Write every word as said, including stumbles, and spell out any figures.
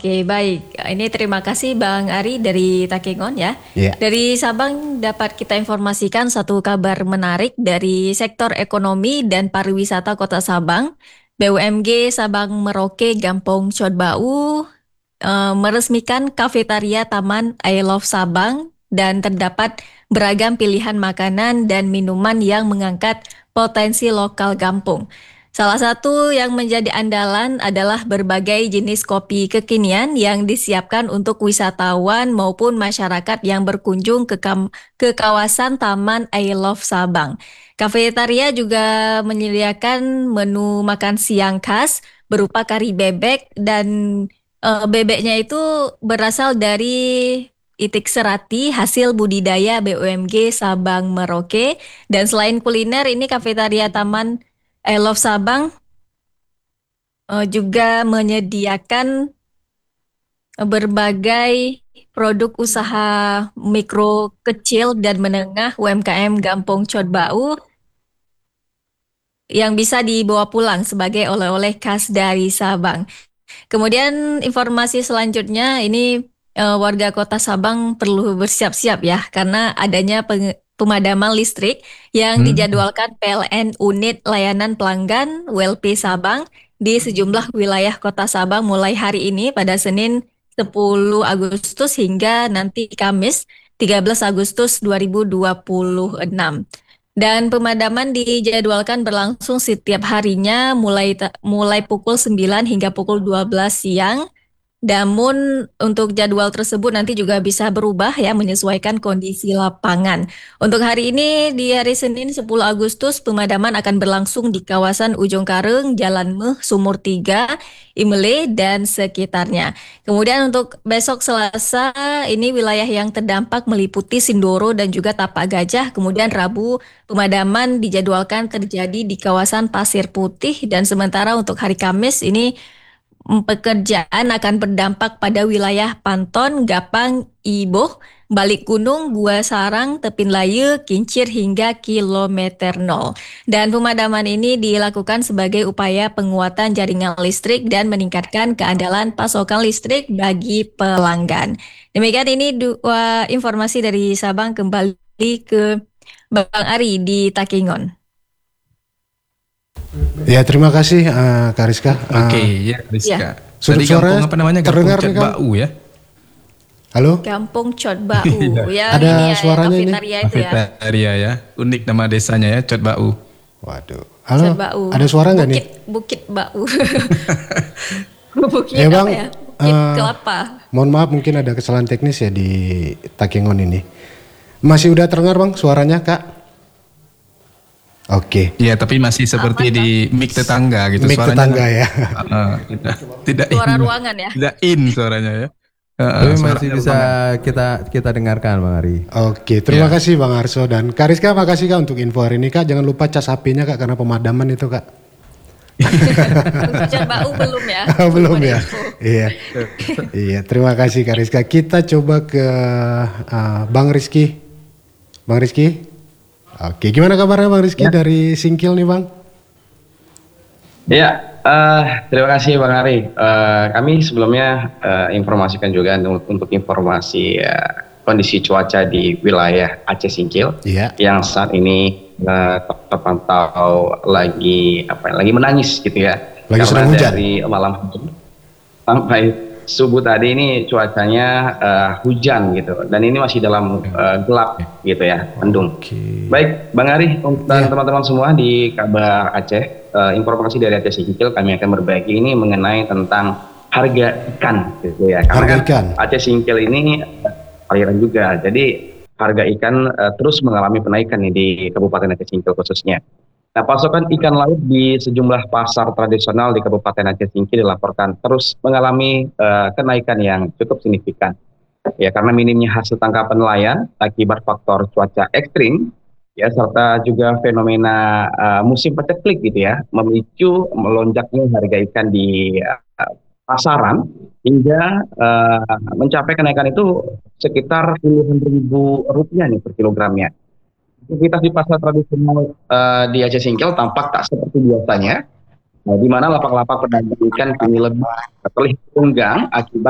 Oke, baik. Ini terima kasih Bang Ari dari Takengon ya. Iya. Dari Sabang dapat kita informasikan satu kabar menarik dari sektor ekonomi dan pariwisata Kota Sabang. B U M G Sabang Merauke Gampong Codbau eh, meresmikan kafetaria Taman I Love Sabang dan terdapat beragam pilihan makanan dan minuman yang mengangkat potensi lokal Gampong. Salah satu yang menjadi andalan adalah berbagai jenis kopi kekinian yang disiapkan untuk wisatawan maupun masyarakat yang berkunjung ke, kam- ke kawasan Taman I Love Sabang. Kafetaria juga menyediakan menu makan siang khas berupa kari bebek dan eh, bebeknya itu berasal dari itik serati hasil budidaya B U M G Sabang Merauke. Dan selain kuliner, ini kafetaria Taman I Love Sabang eh, juga menyediakan eh, berbagai produk usaha mikro kecil dan menengah U M K M Gampong Codbau yang bisa dibawa pulang sebagai oleh-oleh khas dari Sabang. Kemudian informasi selanjutnya ini eh, warga Kota Sabang perlu bersiap-siap ya karena adanya peng- pemadaman listrik yang Hmm. dijadwalkan P L N Unit Layanan Pelanggan W L P Sabang di sejumlah wilayah Kota Sabang mulai hari ini pada Senin sepuluh Agustus hingga nanti Kamis tiga belas Agustus dua ribu dua puluh enam. Dan pemadaman dijadwalkan berlangsung setiap harinya mulai ta- mulai pukul sembilan hingga pukul dua belas siang. Namun untuk jadwal tersebut nanti juga bisa berubah ya menyesuaikan kondisi lapangan. Untuk hari ini di hari Senin sepuluh Agustus pemadaman akan berlangsung di kawasan Ujung Kareng, Jalan Meh, Sumur tiga, Imele dan sekitarnya. Kemudian untuk besok Selasa ini wilayah yang terdampak meliputi Sindoro dan juga Tapak Gajah. Kemudian Rabu pemadaman dijadwalkan terjadi di kawasan Pasir Putih dan sementara untuk hari Kamis ini pekerjaan akan berdampak pada wilayah Panton, Gapang, Iboh, Balik Gunung, Gua Sarang, Tepin Layu, Kincir hingga kilometer nol. Dan pemadaman ini dilakukan sebagai upaya penguatan jaringan listrik dan meningkatkan keandalan pasokan listrik bagi pelanggan. Demikian ini dua informasi dari Sabang, kembali ke Bang Ari di Takengon. Ya, terima kasih eh, Kak Rizka. Oke, Eh, ya Rizka. sudut Tadi suara Gampong apa namanya? Gampong terdengar nih, Kang? Codbau ya. Halo? Gampong Codbau ya, Ada ini ya, suaranya ini? kafetaria itu ya. Kafetaria ya. Unik nama desanya ya, Codbau. Waduh. Halo? Codbau. Ada suara nggak nih? Bukit, Bukit Bau. Bukit Eh, apa Bang, ya? Bukit eh, Kelapa. Mohon maaf mungkin ada kesalahan teknis ya di Takengon ini. Masih udah terdengar Bang suaranya, Kak? Oke. Iya, tapi masih seperti Aman, di mic tetangga gitu Mic suaranya. tetangga ya. Uh, tidak, tidak Suara in. ruangan ya. Tidak in suaranya ya. Uh, Tapi suaranya masih bisa ruangan. kita kita dengarkan Bang Ari. Oke, terima Ya. kasih Bang Arso dan Kak Rizka, makasih Kak untuk info hari ini Kak. Jangan lupa cas H P-nya Kak karena pemadaman itu Kak. Untuk Codbau belum ya. Belum ada ya. info. Iya. Iya, terima kasih Kak Rizka. Kita coba ke uh, Bang Rizky. Bang Rizky. Oke, gimana kabarnya Bang Rizky dari Singkil nih Bang? Ya, eh, terima kasih Bang Ari. Eh, kami sebelumnya eh, informasikan juga untuk, untuk informasi eh, kondisi cuaca di wilayah Aceh Singkil Iya. yang saat ini eh, ter- terpantau lagi apa ya, lagi menangis gitu ya. Lagi Karena sedang hujan. dari malam sampai subuh tadi ini cuacanya eh, hujan gitu dan ini masih dalam eh, gelap gitu ya, mendung. Oke. Baik, Bang Ari dan Ya. teman-teman semua di Kabar Aceh, eh, informasi dari Aceh Singkil kami akan berbagi ini mengenai tentang harga ikan gitu ya. Karena Harga kan ikan. Aceh Singkil ini eh, aliran juga, jadi harga ikan eh, terus mengalami kenaikan nih di Kabupaten Aceh Singkil khususnya. Nah, pasokan ikan laut di sejumlah pasar tradisional di Kabupaten Aceh Singkil dilaporkan terus mengalami eh, kenaikan yang cukup signifikan. Ya, karena minimnya hasil tangkapan nelayan akibat faktor cuaca ekstrim, ya serta juga fenomena eh, musim paceklik gitu ya, memicu melonjaknya harga ikan di eh, pasaran hingga eh, mencapai kenaikan itu sekitar puluhan ribu rupiah nih per kilogramnya. Aktivitas di pasar tradisional eh, di Aceh Singkil tampak tak seperti biasanya, nah, di mana lapak-lapak pedagang ikan kini lebih terlihat tunggang akibat